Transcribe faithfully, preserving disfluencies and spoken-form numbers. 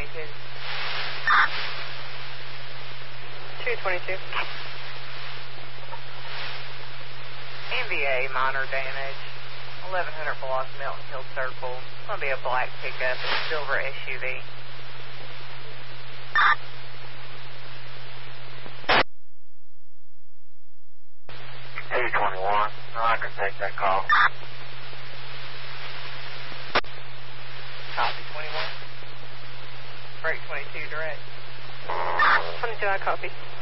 twenty-two. two twenty-two. N V A, minor damage. eleven hundred block Milton Hill Circle. It's going to be a black pickup, a silver S U V. two twenty-one. I can take that call. Copy twenty-one. Break twenty-two direct. twenty-two, I copy.